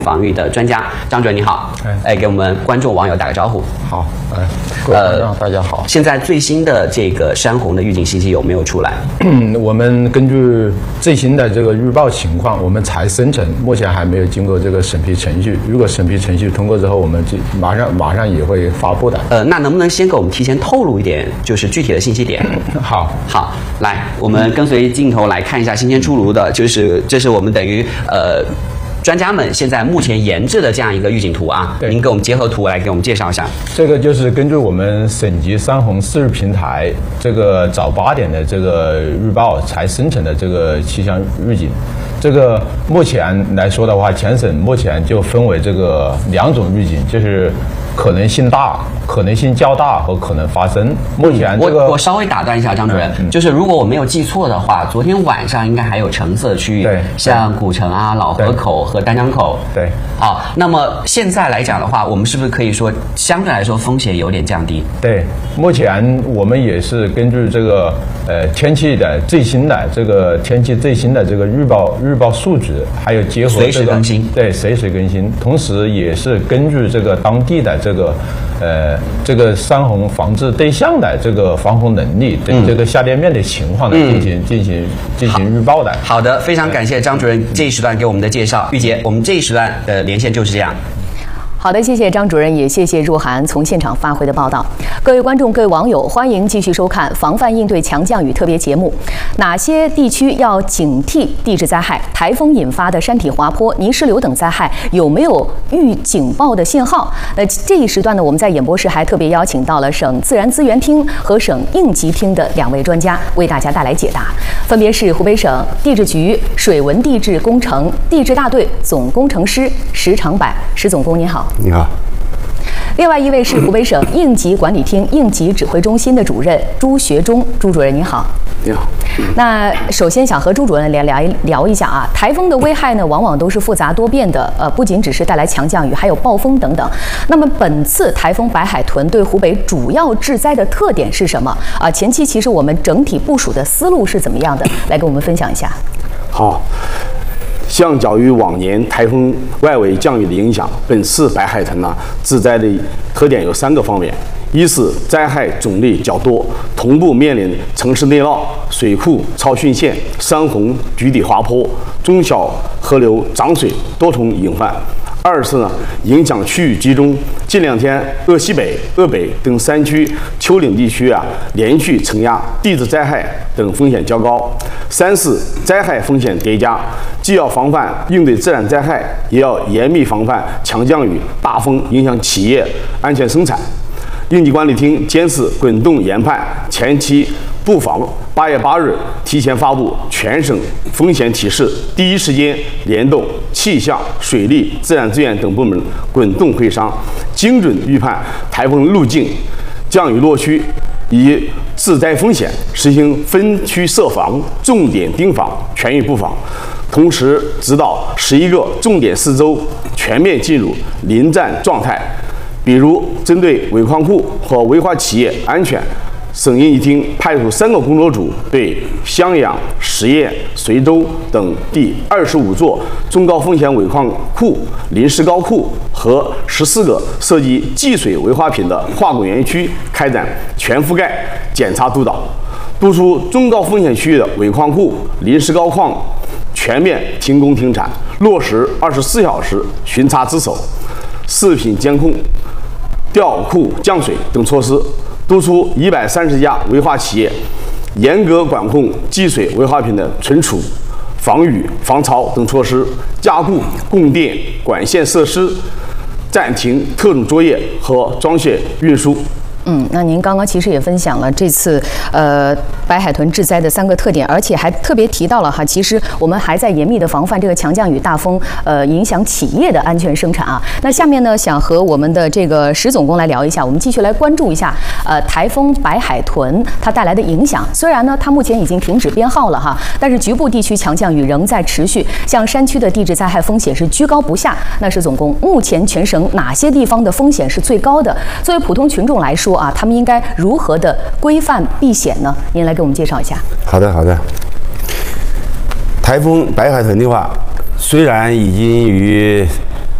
防御的专家张主任你好，给我们观众网友打个招呼。 好，各位观众大家好。 现在最新的这个山洪的预警信息有没有出来？ 我们根据最新的这个预报情况，我们才生成，目前还没有经过这个审批程序。如果审批程序通过之后，我们就马上也会发布的。 那能不能先给我们提前透露一点，就是具体的信息点？ 好， 来，我们跟随镜头来看一下新鲜出炉的，这是我们等于专家们现在目前研制的这样一个预警图啊，您给我们结合图来给我们介绍一下。 这个就是根据我们省级山洪4日平台这个早8点的这个预报才生成的这个气象预警。这个目前来说的话，全省目前就分为这个2种预警，就是可能性大、可能性较大和可能发生。目前这个我稍微打断一下张主任，就是如果我没有记错的话，昨天晚上应该还有橙色区域，像古城啊、老河口和丹江口。 对。 好，那么现在来讲的话，我们是不是可以说相对来说风险有点降低？ 对，目前我们也是根据这个天气的最新的这个预报数值，还有结合随时更新， 对，随时更新，同时也是根据这个当地的这个山洪防治对象的这个防洪能力对这个下跌面的情况呢进行预报的。 好的，非常感谢张主任这一时段给我们的介绍。玉洁，我们这一时段的连线就是这样。 好的，谢谢张主任，也谢谢若涵从现场发回的报道。各位观众、各位网友，欢迎继续收看防范应对强降雨特别节目。哪些地区要警惕地质灾害？台风引发的山体滑坡、泥石流等灾害有没有预警报的信号？这一时段呢，我们在演播室还特别邀请到了省自然资源厅和省应急厅的2位专家，为大家带来解答，分别是湖北省地质局水文地质工程地质大队总工程师石长柏，石总工您好。 你好。 另外一位是湖北省应急管理厅应急指挥中心的主任朱学忠，朱主任您好。 你好。 那首先想和朱主任聊一下啊，台风的危害呢，往往都是复杂多变的，不仅只是带来强降雨，还有暴风等等。那么本次台风白海豚对湖北主要致灾的特点是什么啊？前期其实我们整体部署的思路是怎么样的？来跟我们分享一下。 好。相较于往年台风外围降雨的影响，本次白海豚致灾的特点有3个方面：一是灾害种类较多，同步面临城市内涝、水库超汛线、山洪、局底滑坡、中小河流涨水多重隐患；二是影响区域集中，近2天鄂西北、鄂北等山区、丘陵地区连续承压，地质灾害等风险较高；三是灾害风险叠加，既要防范应对自然灾害，也要严密防范强降雨、大风影响企业安全生产。应急管理厅监视滚动研判前期布防，8月8日提前发布全省风险提示，第一时间联动气象、水利、自然资源等部门滚动会商，精准预判台风路径、降雨落区以致灾风险，实行分区设防、重点盯防、全域布防。同时指导11个重点市州全面进入临战状态。比如，针对尾矿库和危化企业安全，省应急厅派出3个工作组，对襄阳、十堰、随州等第25座中高风险尾矿库、临时高库和14个涉及积水危化品的化工园区开展全覆盖检查督导，督促中高风险区域的尾矿库、临时高矿全面停工停产，落实24小时巡查值守、视频监控、调库降水等措施，督促130家危化企业严格管控积水危化品的存储、防雨、防潮等措施，加固供电管线设施，暂停特种作业和装卸运输。 那您刚刚其实也分享了这次白海豚致灾的3个特点，而且还特别提到了哈，其实我们还在严密的防范这个强降雨、大风影响企业的安全生产啊。那下面呢，想和我们的这个石总工来聊一下，我们继续来关注一下台风白海豚它带来的影响。虽然呢它目前已经停止编号了哈，但是局部地区强降雨仍在持续，像山区的地质灾害风险是居高不下。那石总工，目前全省哪些地方的风险是最高的？作为普通群众来说啊，他们应该如何的规范避险呢？您来给我们介绍一下。 好的。台风白海豚的话，虽然已经于